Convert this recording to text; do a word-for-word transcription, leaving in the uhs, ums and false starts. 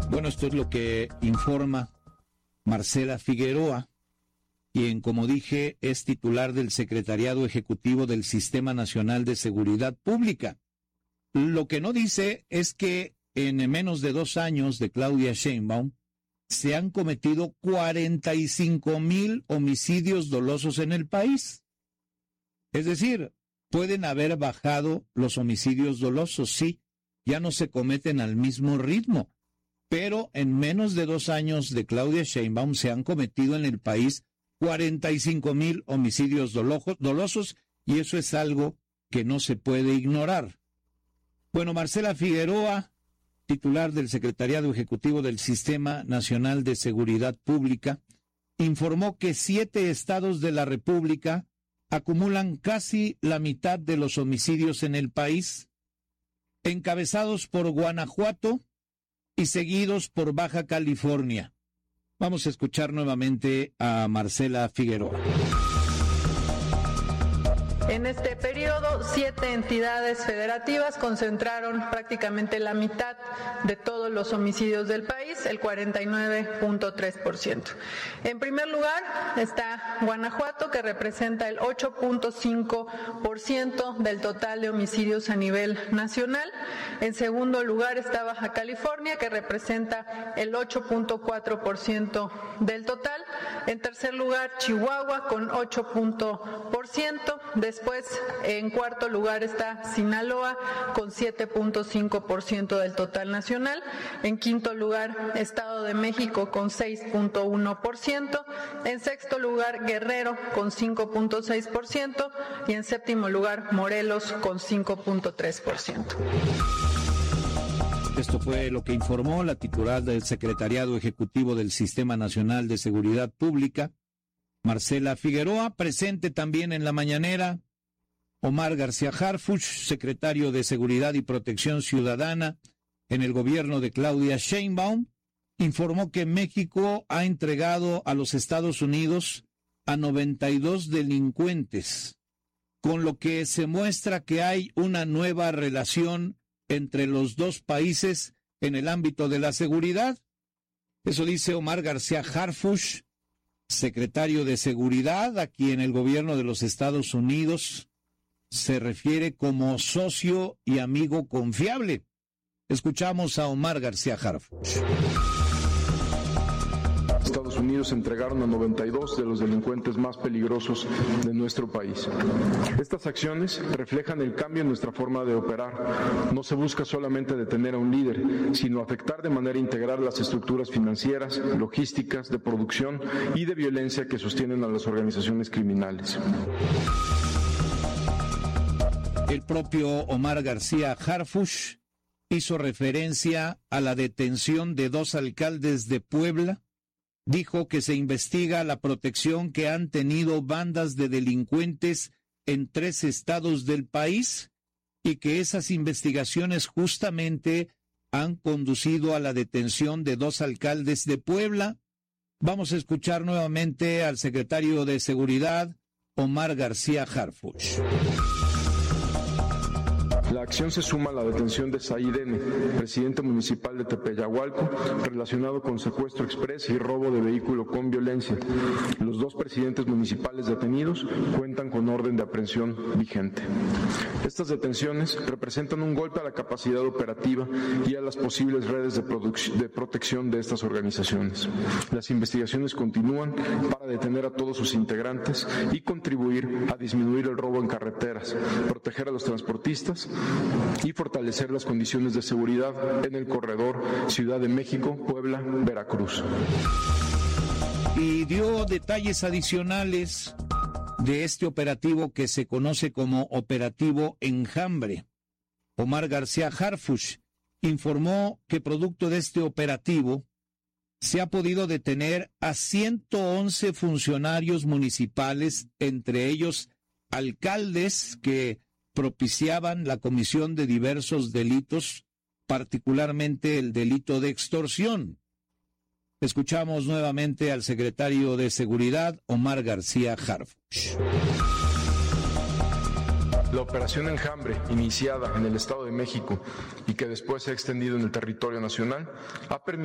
Bueno, esto es lo que informa Marcela Figueroa, quien, como dije, es titular del Secretariado Ejecutivo del Sistema Nacional de Seguridad Pública. Lo que no dice es que en menos de dos años de Claudia Sheinbaum se han cometido cuarenta y cinco mil homicidios dolosos en el país. Es decir, pueden haber bajado los homicidios dolosos, sí, ya no se cometen al mismo ritmo, pero en menos de dos años de Claudia Sheinbaum se han cometido en el país cuarenta y cinco mil homicidios dolosos, y eso es algo que no se puede ignorar. Bueno, Marcela Figueroa, titular del Secretariado Ejecutivo del Sistema Nacional de Seguridad Pública, informó que siete estados de la República acumulan casi la mitad de los homicidios en el país, encabezados por Guanajuato y seguidos por Baja California. Vamos a escuchar nuevamente a Marcela Figueroa. En este periodo, siete entidades federativas concentraron prácticamente la mitad de todos los homicidios del país, el cuarenta y nueve punto tres por ciento. En primer lugar está Guanajuato, que representa el ocho punto cinco por ciento del total de homicidios a nivel nacional. En segundo lugar está Baja California, que representa el ocho punto cuatro por ciento del total. En tercer lugar, Chihuahua, con ocho punto por ciento. Después, en cuarto lugar está Sinaloa, con siete punto cinco por ciento del total nacional. En quinto lugar, Estado de México, con seis punto uno por ciento. En sexto lugar, Guerrero, con cinco punto seis por ciento. Y en séptimo lugar, Morelos, con cinco punto tres por ciento. Esto fue lo que informó la titular del Secretariado Ejecutivo del Sistema Nacional de Seguridad Pública, Marcela Figueroa. Presente también en la mañanera Omar García Harfuch, secretario de Seguridad y Protección Ciudadana en el gobierno de Claudia Sheinbaum, informó que México ha entregado a los Estados Unidos a noventa y dos delincuentes, con lo que se muestra que hay una nueva relación entre los dos países en el ámbito de la seguridad. Eso dice Omar García Harfuch, secretario de Seguridad, a quien el gobierno de los Estados Unidos se refiere como socio y amigo confiable. Escuchamos a Omar García Harfuch. Estados Unidos entregaron a noventa y dos de los delincuentes más peligrosos de nuestro país. Estas acciones reflejan el cambio en nuestra forma de operar. No se busca solamente detener a un líder, sino afectar de manera integral las estructuras financieras, logísticas, de producción y de violencia que sostienen a las organizaciones criminales. El propio Omar García Harfuch hizo referencia a la detención de dos alcaldes de Puebla. Dijo que se investiga la protección que han tenido bandas de delincuentes en tres estados del país y que esas investigaciones justamente han conducido a la detención de dos alcaldes de Puebla. Vamos a escuchar nuevamente al secretario de Seguridad, Omar García Harfuch. La acción se suma a la detención de Said N., presidente municipal de Tepeyahualco, relacionado con secuestro exprés y robo de vehículo con violencia. Los dos presidentes municipales detenidos cuentan con orden de aprehensión vigente. Estas detenciones representan un golpe a la capacidad operativa y a las posibles redes de, de protección de estas organizaciones. Las investigaciones continúan para detener a todos sus integrantes y contribuir a disminuir el robo en carreteras, proteger a los transportistas y fortalecer las condiciones de seguridad en el corredor Ciudad de México, Puebla, Veracruz. Y dio detalles adicionales de este operativo que se conoce como Operativo Enjambre. Omar García Harfuch informó que producto de este operativo se ha podido detener a ciento once funcionarios municipales, entre ellos alcaldes que propiciaban la comisión de diversos delitos, particularmente el delito de extorsión. Escuchamos nuevamente al secretario de Seguridad, Omar García Harfuch. La operación Enjambre, iniciada en el Estado de México y que después se ha extendido en el territorio nacional, ha permitido